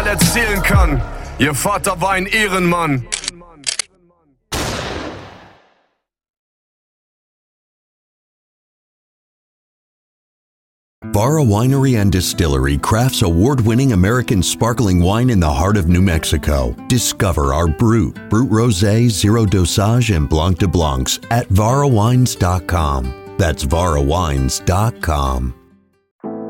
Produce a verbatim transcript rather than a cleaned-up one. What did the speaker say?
erzählen kann. Ihr Vater war ein Ehrenmann. Barra Winery and Distillery crafts award-winning American sparkling wine in the heart of New Mexico. Discover our Brut, Brut Rosé, Zero Dosage, and Blanc de Blancs at vara wines dot com. That's vara wines dot com.